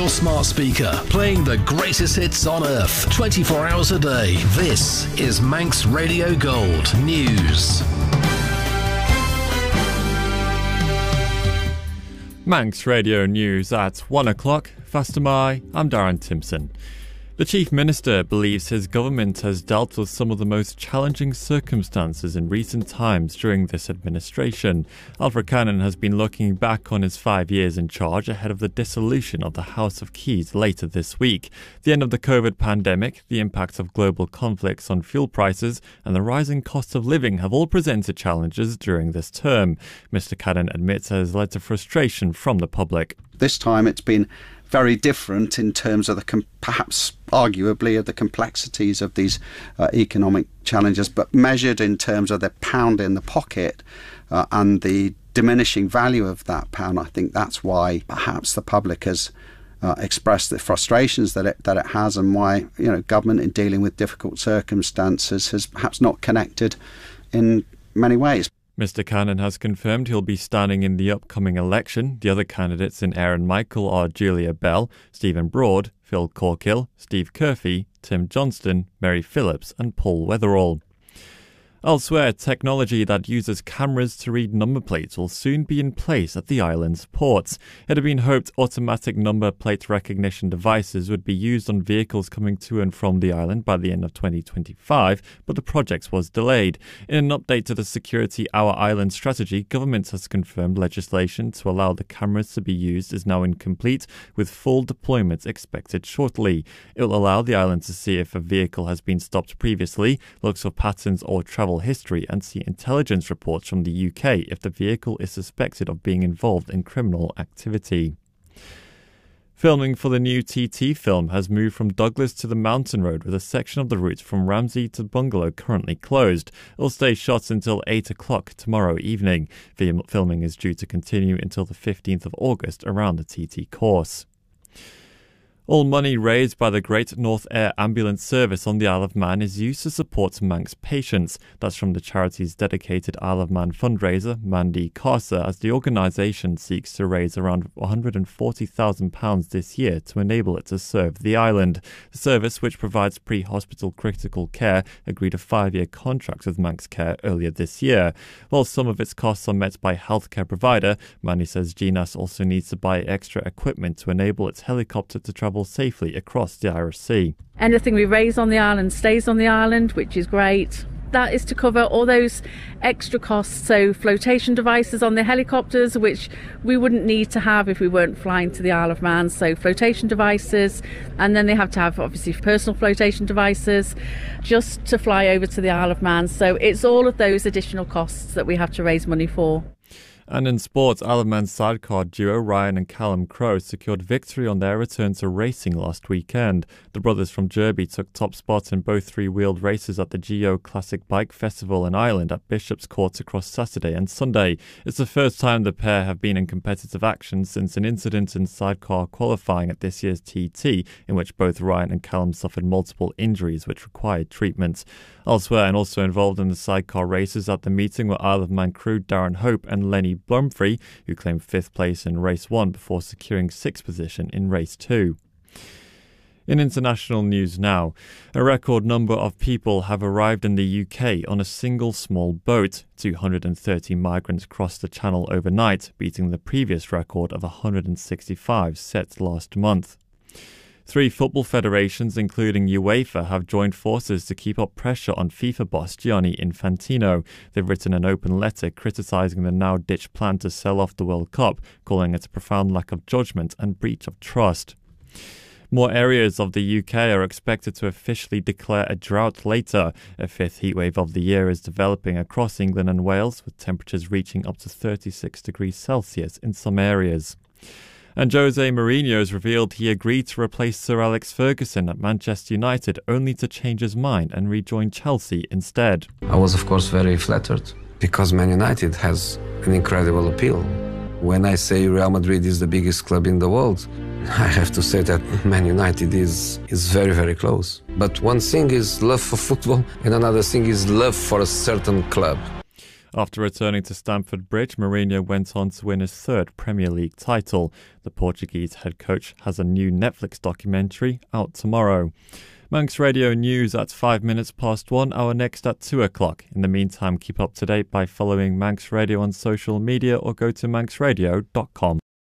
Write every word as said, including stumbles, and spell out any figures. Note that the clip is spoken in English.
your smart speaker, playing the greatest hits on earth, twenty-four hours a day. This is Manx Radio Gold News. Manx Radio News at one o'clock. Fastamai, I'm Darren Timpson. The Chief Minister believes his government has dealt with some of the most challenging circumstances in recent times during this administration. Alfred Cannon has been looking back on his five years in charge ahead of the dissolution of the House of Keys later this week. The end of the COVID pandemic, the impact of global conflicts on fuel prices and the rising cost of living have all presented challenges during this term. Mister Cannon admits it has led to frustration from the public. This time it's been very different in terms of the com- perhaps arguably of the complexities of these uh, economic challenges, but measured in terms of the pound in the pocket uh, and the diminishing value of that pound. I think that's why perhaps the public has uh, expressed the frustrations that it that it has, and why, you know, government in dealing with difficult circumstances has perhaps not connected in many ways. Mister Cannon has confirmed he'll be standing in the upcoming election. The other candidates in Aaron Michael are Julia Bell, Stephen Broad, Phil Corkill, Steve Curfey, Tim Johnston, Mary Phillips and Paul Weatherall. Elsewhere, technology that uses cameras to read number plates will soon be in place at the island's ports. It had been hoped automatic number plate recognition devices would be used on vehicles coming to and from the island by the end of twenty twenty-five, but the project was delayed. In an update to the Security Our Island strategy, government has confirmed legislation to allow the cameras to be used is now incomplete, with full deployment expected shortly. It will allow the island to see if a vehicle has been stopped previously, looks for patterns or travel history, and see intelligence reports from the U K if the vehicle is suspected of being involved in criminal activity. Filming for the new T T film has moved from Douglas to the Mountain Road, with a section of the route from Ramsey to Bungalow currently closed. It will stay shut until eight o'clock tomorrow evening. Film- filming is due to continue until the fifteenth of August around the T T course. All money raised by the Great North Air Ambulance Service on the Isle of Man is used to support Manx patients. That's from the charity's dedicated Isle of Man fundraiser, Mandy Carsa, as the organisation seeks to raise around one hundred forty thousand pounds this year to enable it to serve the island. The service, which provides pre-hospital critical care, agreed a five-year contract with Manx Care earlier this year. While some of its costs are met by healthcare provider, Mandy says G N A S also needs to buy extra equipment to enable its helicopter to travel safely across the Irish Sea. Anything we raise on the island stays on the island, which is great. That is to cover all those extra costs, so flotation devices on the helicopters, which we wouldn't need to have if we weren't flying to the Isle of Man. So flotation devices, and then they have to have obviously personal flotation devices just to fly over to the Isle of Man. So it's all of those additional costs that we have to raise money for. And in sports, Isle of Man sidecar duo Ryan and Callum Crowe secured victory on their return to racing last weekend. The brothers from Derby took top spots in both three-wheeled races at the Geo Classic Bike Festival in Ireland at Bishop's Court across Saturday and Sunday. It's the first time the pair have been in competitive action since an incident in sidecar qualifying at this year's T T, in which both Ryan and Callum suffered multiple injuries which required treatment. Elsewhere, and also involved in the sidecar races at the meeting, were Isle of Man crew Darren Hope and Lenny Blumfrey, who claimed fifth place in race one before securing sixth position in race two. In international news now, a record number of people have arrived in the U K on a single small boat. two hundred thirty migrants crossed the channel overnight, beating the previous record of one hundred sixty-five set last month. Three football federations, including UEFA, have joined forces to keep up pressure on FIFA boss Gianni Infantino. They've written an open letter criticising the now-ditched plan to sell off the World Cup, calling it a profound lack of judgment and breach of trust. More areas of the U K are expected to officially declare a drought later. A fifth heatwave of the year is developing across England and Wales, with temperatures reaching up to thirty-six degrees Celsius in some areas. And Jose Mourinho has revealed he agreed to replace Sir Alex Ferguson at Manchester United, only to change his mind and rejoin Chelsea instead. I was, of course, very flattered, because Man United has an incredible appeal. When I say Real Madrid is the biggest club in the world, I have to say that Man United is, is very, very close. But one thing is love for football, and another thing is love for a certain club. After returning to Stamford Bridge, Mourinho went on to win his third Premier League title. The Portuguese head coach has a new Netflix documentary out tomorrow. Manx Radio News at five minutes past one, our next at two o'clock. In the meantime, keep up to date by following Manx Radio on social media or go to manx radio dot com.